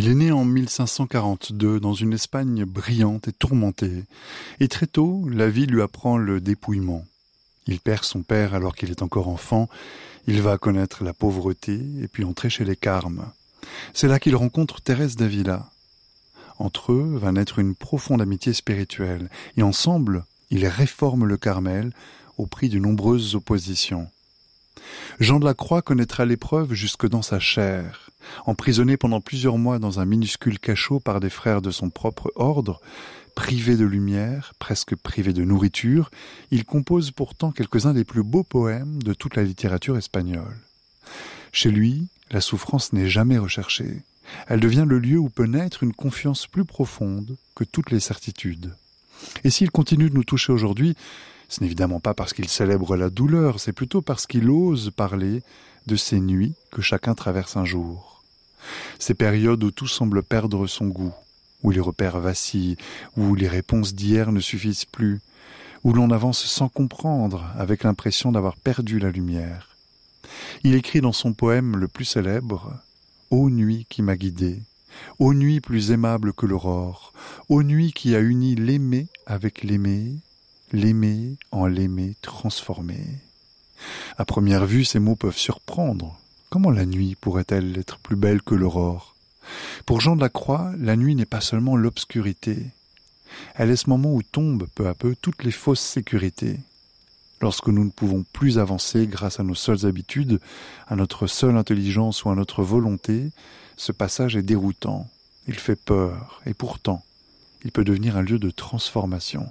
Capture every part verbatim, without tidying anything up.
Il est né en mille cinq cent quarante-deux dans une Espagne brillante et tourmentée, et très tôt, la vie lui apprend le dépouillement. Il perd son père alors qu'il est encore enfant, il va connaître la pauvreté et puis entrer chez les Carmes. C'est là qu'il rencontre Thérèse d'Avila. Entre eux va naître une profonde amitié spirituelle, et ensemble, ils réforment le Carmel au prix de nombreuses oppositions. Jean de la Croix connaîtra l'épreuve jusque dans sa chair. Emprisonné pendant plusieurs mois dans un minuscule cachot par des frères de son propre ordre, privé de lumière, presque privé de nourriture, il compose pourtant quelques-uns des plus beaux poèmes de toute la littérature espagnole. Chez lui, la souffrance n'est jamais recherchée. Elle devient le lieu où peut naître une confiance plus profonde que toutes les certitudes. Et s'il continue de nous toucher aujourd'hui, ce n'est évidemment pas parce qu'il célèbre la douleur, c'est plutôt parce qu'il ose parler de ces nuits que chacun traverse un jour. Ces périodes où tout semble perdre son goût, où les repères vacillent, où les réponses d'hier ne suffisent plus, où l'on avance sans comprendre, avec l'impression d'avoir perdu la lumière. Il écrit dans son poème le plus célèbre « Ô nuit qui m'a guidé, ô nuit plus aimable que l'aurore, ô nuit qui a uni l'aimé avec l'aimé, l'aimer en l'aimer transformé. » À première vue, ces mots peuvent surprendre. Comment la nuit pourrait-elle être plus belle que l'aurore ? Pour Jean de la Croix, la nuit n'est pas seulement l'obscurité. Elle est ce moment où tombent peu à peu toutes les fausses sécurités. Lorsque nous ne pouvons plus avancer grâce à nos seules habitudes, à notre seule intelligence ou à notre volonté, ce passage est déroutant. Il fait peur, et pourtant, il peut devenir un lieu de transformation.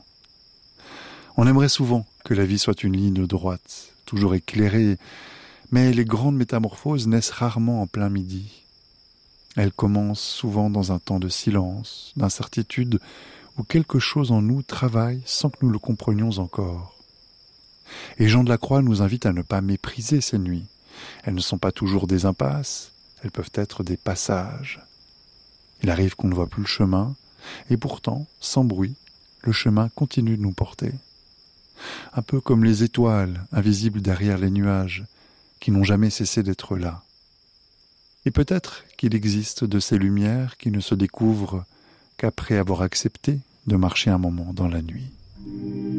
On aimerait souvent que la vie soit une ligne droite, toujours éclairée, mais les grandes métamorphoses naissent rarement en plein midi. Elles commencent souvent dans un temps de silence, d'incertitude, où quelque chose en nous travaille sans que nous le comprenions encore. Et Jean de la Croix nous invite à ne pas mépriser ces nuits. Elles ne sont pas toujours des impasses, elles peuvent être des passages. Il arrive qu'on ne voit plus le chemin, et pourtant, sans bruit, le chemin continue de nous porter. Un peu comme les étoiles invisibles derrière les nuages, qui n'ont jamais cessé d'être là. Et peut-être qu'il existe de ces lumières qui ne se découvrent qu'après avoir accepté de marcher un moment dans la nuit.